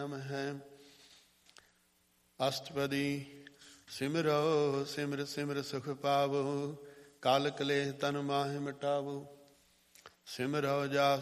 ਹੈ। ਅਸ਼ਟਪਦੀ ਸਿਮਰੋ ਸਿਮਰ ਸਿਮਰ ਸੁਖ ਪਾਵੋ, ਕਲ ਕਲੇਸ਼ ਤਨ ਮਾਹਿ ਮਿਟਾਵੋ। ਸਿਮਰੋ ਜਾਸ